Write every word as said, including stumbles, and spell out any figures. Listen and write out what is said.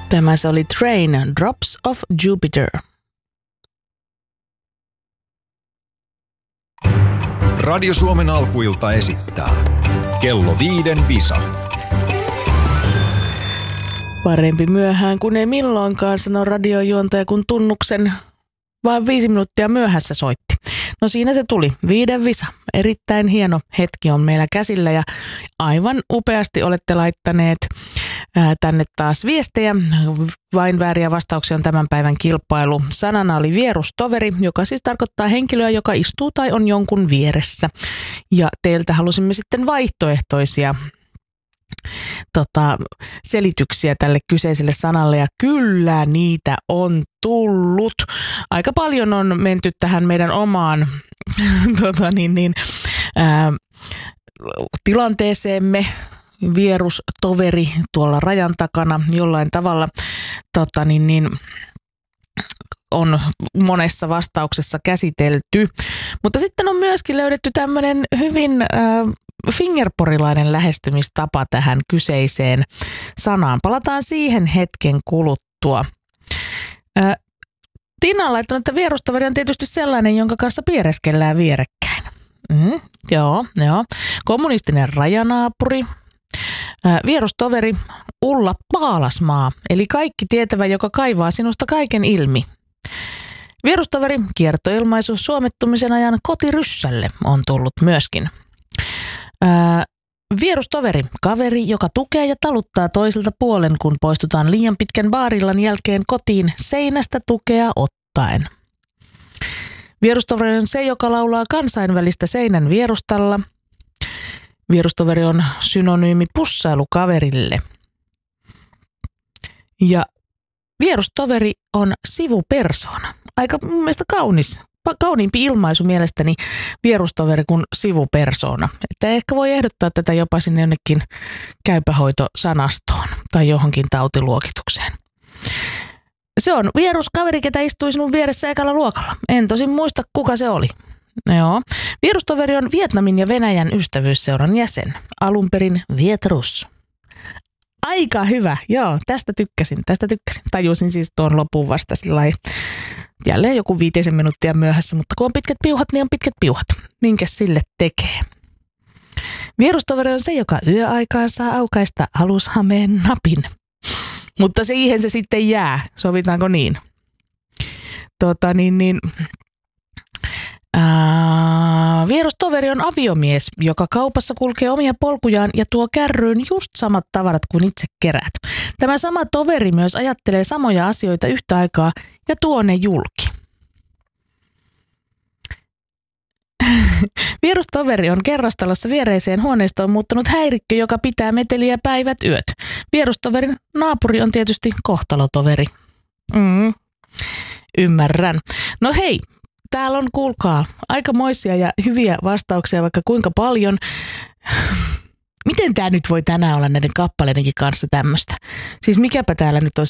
Tämä se oli Train, Drops of Jupiter. Radio Suomen alkuilta esittää Kello viiden Visa. Parempi myöhään kuin ei milloinkaan, sanoo radiojuontaja, kun tunnuksen vain viisi minuuttia myöhässä soitti. No siinä se tuli, viiden Visa. Erittäin hieno hetki on meillä käsillä ja aivan upeasti olette laittaneet ää, tänne taas viestejä. Vain vääriä vastauksia on tämän päivän kilpailu. Sanana oli vierustoveri, joka siis tarkoittaa henkilöä, joka istuu tai on jonkun vieressä. Ja teiltä halusimme sitten vaihtoehtoisia Tota, selityksiä tälle kyseiselle sanalle ja kyllä niitä on tullut. Aika paljon on menty tähän meidän omaan tota, niin, niin, ää, tilanteeseemme. Vierustoveri tuolla rajan takana jollain tavalla tota, niin, niin, on monessa vastauksessa käsitelty. Mutta sitten on myöskin löydetty tämmöinen hyvin ää, fingerporilainen lähestymistapa tähän kyseiseen sanaan. Palataan siihen hetken kuluttua. Ää, Tiina on laittanut, että vierustoveri on tietysti sellainen, jonka kanssa piereskellään vierekkäin. Mm, joo, joo. Kommunistinen rajanaapuri. Ää, vierustoveri Ulla Paalasmaa, eli kaikki tietävä, joka kaivaa sinusta kaiken ilmi. Vierustoveri, kiertoilmaisu suomettumisen ajan kotiryssälle on tullut myöskin. Ää, vierustoveri, kaveri, joka tukee ja taluttaa toiselta puolen, kun poistutaan liian pitkän baarillan jälkeen kotiin seinästä tukea ottaen. Vierustoveri on se, joka laulaa kansainvälistä seinän vierustalla. Vierustoveri on synonyymi pussailukaverille. Ja vierustoveri on sivupersona. Aika mun mielestä kaunis, kauniimpi ilmaisu mielestäni vierustoveri kuin sivupersona. Että ehkä voi ehdottaa tätä jopa sinne jonnekin käypähoitosanastoon tai johonkin tautiluokitukseen. Se on vieruskaveri, ketä istui sinun vieressä ekalla luokalla. En tosin muista, kuka se oli. Joo. Vierustoveri on Vietnamin ja Venäjän ystävyysseuran jäsen. Alun perin Vietrus. Aika hyvä. Joo, tästä tykkäsin, tästä tykkäsin. Tajusin siis tuon lopun vasta sillai jälleen joku viitisen minuuttia myöhässä, mutta kun on pitkät piuhat, niin on pitkät piuhat. Minkäs sille tekee? Vierustoveri on se, joka yöaikaan saa aukaista alushameen napin. Mutta siihen se sitten jää. Sovitaanko niin? Tota niin, niin... Ää, vierustoveri on aviomies, joka kaupassa kulkee omia polkujaan ja tuo kärryyn just samat tavarat kuin itse keräät. Tämä sama toveri myös ajattelee samoja asioita yhtä aikaa ja tuo ne julki. Vierustoveri on kerrostalossa viereiseen huoneistoon muuttunut häirikkö, joka pitää meteliä päivät yöt. Vierustoverin naapuri on tietysti kohtalotoveri. Mm, ymmärrän. No hei. Täällä on, kuulkaa, aikamoisia ja hyviä vastauksia vaikka kuinka paljon. Miten tämä nyt voi tänään olla näiden kappaleidenkin kanssa tämmöistä? Siis mikäpä täällä nyt olisi